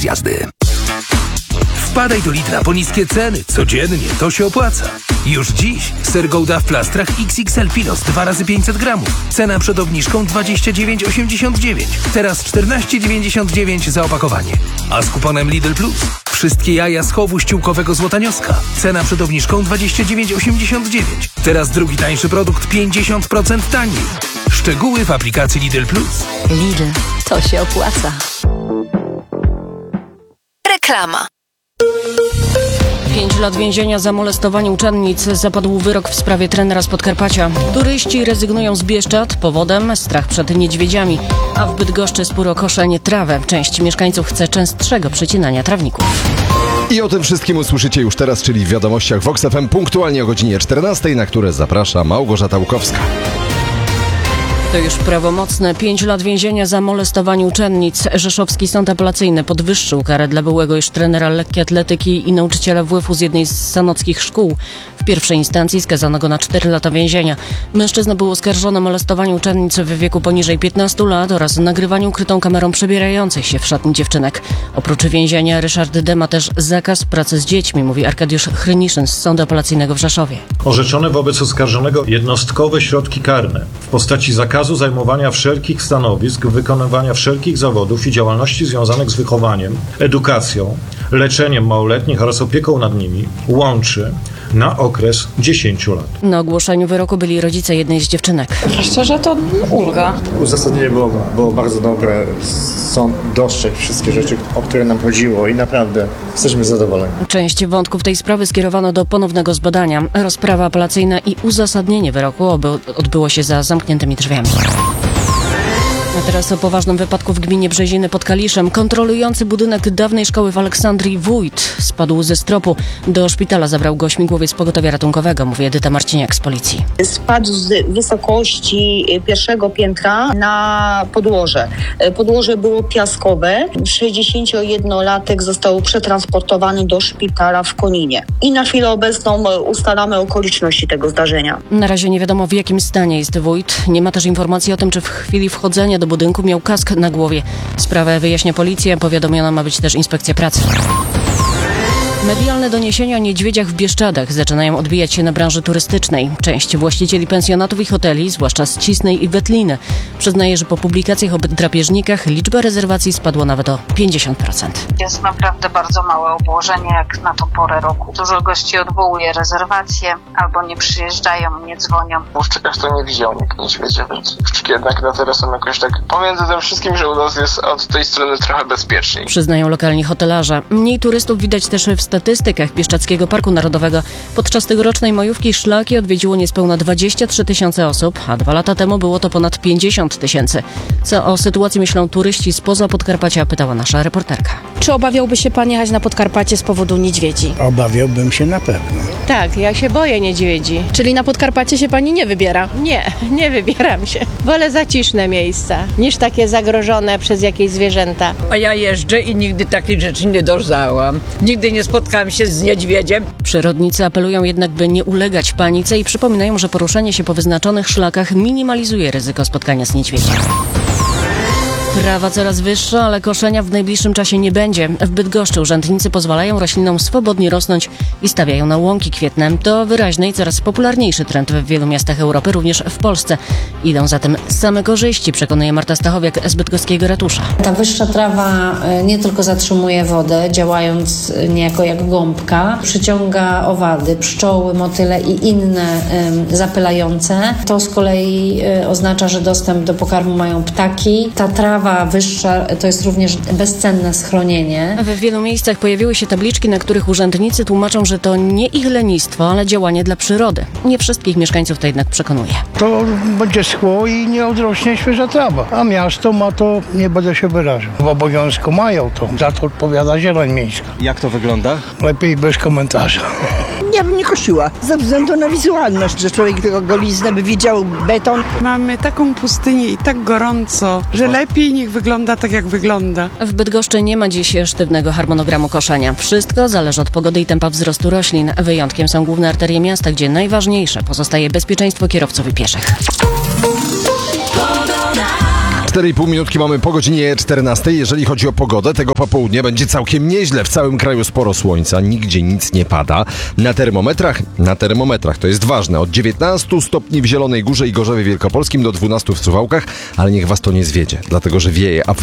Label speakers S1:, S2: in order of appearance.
S1: jazdy. Wpadaj do Lidla po niskie ceny. Codziennie to się opłaca. Już dziś ser Gouda w plastrach XXL Pilos 2 razy 500 gramów. Cena przed obniżką 29,89. Teraz 14,99 za opakowanie. A z kuponem Lidl Plus wszystkie jaja z chowu ściółkowego złotanioska. Cena przed obniżką 29,89. Teraz drugi tańszy produkt 50% taniej. Szczegóły w aplikacji Lidl Plus.
S2: Lidl, to się opłaca.
S3: Reklama.
S4: 5 lat więzienia za molestowanie uczennic. Zapadł wyrok w sprawie trenera z Podkarpacia. Turyści rezygnują z Bieszczad. Powodem strach przed niedźwiedziami. A w Bydgoszczy spór o koszenie trawę. Część mieszkańców chce częstszego przycinania trawników.
S5: I o tym wszystkim usłyszycie już teraz, czyli w wiadomościach Vox FM punktualnie o godzinie 14, na które zaprasza Małgorzata Łukowska.
S4: To już prawomocne. 5 lat więzienia za molestowanie uczennic. Rzeszowski Sąd Apelacyjny podwyższył karę dla byłego już trenera lekkiej atletyki i nauczyciela WF-u z jednej z sanockich szkół. W pierwszej instancji skazano go na 4 lata więzienia. Mężczyzna był oskarżony o molestowanie uczennic w wieku poniżej 15 lat oraz nagrywaniu ukrytą kamerą przebierających się w szatni dziewczynek. Oprócz więzienia Ryszard D. ma też zakaz pracy z dziećmi, mówi Arkadiusz Hryniszyn z Sądu Apelacyjnego w Rzeszowie.
S6: Orzeczone wobec oskarżonego jednostkowe środki karne w postaci zakazu zajmowania wszelkich stanowisk, wykonywania wszelkich zawodów i działalności związanych z wychowaniem, edukacją, leczeniem małoletnich oraz opieką nad nimi łączy na okres 10 lat.
S4: Na ogłoszeniu wyroku byli rodzice jednej z dziewczynek.
S7: Szczerze to ulga.
S8: Uzasadnienie było bardzo dobre. Sąd dostrzegł wszystkie rzeczy, o które nam chodziło i naprawdę jesteśmy zadowoleni.
S4: Część wątków tej sprawy skierowano do ponownego zbadania. Rozprawa apelacyjna i uzasadnienie wyroku odbyło się za zamkniętymi drzwiami. A teraz o poważnym wypadku w gminie Brzeziny pod Kaliszem. Kontrolujący budynek dawnej szkoły w Aleksandrii wójt spadł ze stropu. Do szpitala zabrał go śmigłowiec pogotowia ratunkowego, mówi Edyta Marciniak z policji.
S9: Spadł z wysokości pierwszego piętra na podłoże. Podłoże było piaskowe. 61-latek został przetransportowany do szpitala w Koninie. I na chwilę obecną ustalamy okoliczności tego zdarzenia.
S4: Na razie nie wiadomo, w jakim stanie jest wójt. Nie ma też informacji o tym, czy w chwili wchodzenia do budynku miał kask na głowie. Sprawę wyjaśnia policja, powiadomiona ma być też inspekcja pracy. Medialne doniesienia o niedźwiedziach w Bieszczadach zaczynają odbijać się na branży turystycznej. Część właścicieli pensjonatów i hoteli, zwłaszcza z Cisnej i Wetliny, przyznaje, że po publikacjach o drapieżnikach liczba rezerwacji spadła nawet o 50%.
S10: Jest naprawdę bardzo małe obłożenie jak na tą porę roku. Dużo gości odwołuje rezerwacje albo nie przyjeżdżają, nie dzwonią.
S11: W Łuszczykach to nie widział nikt niedźwiedzia, więc Łuszczyki jednak na teraz są jakoś tak pomiędzy tym wszystkim, że u nas jest od tej strony trochę bezpieczniej.
S4: Przyznają lokalni hotelarze. Mniej turystów widać też w statystykach Bieszczadzkiego Parku Narodowego. Podczas tegorocznej majówki szlaki odwiedziło niespełna 23 tysiące osób, a 2 lata temu było to ponad 50 tysięcy. Co o sytuacji myślą turyści spoza Podkarpacia, pytała nasza reporterka.
S7: Czy obawiałby się pan jechać na Podkarpacie z powodu niedźwiedzi?
S12: Obawiałbym się na pewno.
S13: Tak, ja się boję niedźwiedzi.
S7: Czyli na Podkarpacie się pani nie wybiera?
S13: Nie wybieram się. Wolę zaciszne miejsca, niż takie zagrożone przez jakieś zwierzęta.
S14: A ja jeżdżę i nigdy takich rzeczy nie doznałam. Nigdy nie spotkałam się z niedźwiedziem.
S4: Przyrodnicy apelują jednak, by nie ulegać panice i przypominają, że poruszenie się po wyznaczonych szlakach minimalizuje ryzyko spotkania z niedźwiedziem. Trawa coraz wyższa, ale koszenia w najbliższym czasie nie będzie. W Bydgoszczy urzędnicy pozwalają roślinom swobodnie rosnąć i stawiają na łąki kwietne. To wyraźny i coraz popularniejszy trend w wielu miastach Europy, również w Polsce. Idą za tym same korzyści, przekonuje Marta Stachowiak z bydgoskiego ratusza.
S15: Ta wyższa trawa nie tylko zatrzymuje wodę, działając niejako jak gąbka, przyciąga owady, pszczoły, motyle i inne zapylające. To z kolei oznacza, że dostęp do pokarmu mają ptaki. Ta trawa wyższa to jest również bezcenne schronienie.
S4: W wielu miejscach pojawiły się tabliczki, na których urzędnicy tłumaczą, że to nie ich lenistwo, ale działanie dla przyrody. Nie wszystkich mieszkańców to jednak przekonuje.
S12: To będzie schło i nie odrośnie świeża trawa. A miasto ma to, nie będę się wyrażał. W obowiązku mają to. Za to odpowiada zieleń miejska.
S5: Jak to wygląda?
S12: Lepiej bez komentarza.
S16: Ja bym nie kosiła, ze względu na wizualność, że człowiek tego goliznę by widział beton.
S17: Mamy taką pustynię i tak gorąco, że lepiej niech wygląda tak, jak wygląda.
S4: W Bydgoszczy nie ma dziś sztywnego harmonogramu koszenia. Wszystko zależy od pogody i tempa wzrostu roślin. Wyjątkiem są główne arterie miasta, gdzie najważniejsze pozostaje bezpieczeństwo kierowców i pieszych.
S5: 4,5 minutki mamy po godzinie 14. Jeżeli chodzi o pogodę, tego popołudnia będzie całkiem nieźle. W całym kraju sporo słońca, nigdzie nic nie pada. Na termometrach to jest ważne. Od 19 stopni w Zielonej Górze i Gorzowie Wielkopolskim do 12 w Suwałkach, ale niech was to nie zwiedzie, dlatego że wieje, a